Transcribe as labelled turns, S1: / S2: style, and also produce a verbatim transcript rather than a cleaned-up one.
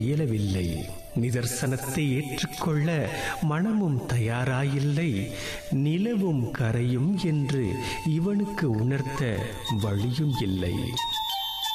S1: இயலவில்லை. நிதர்சனத்தை ஏற்றுக்கொள்ள மனமும் தயாராயில்லை. நிலவும் கரையும் என்று இவனுக்கு உணர்த்த வழியும் இல்லை.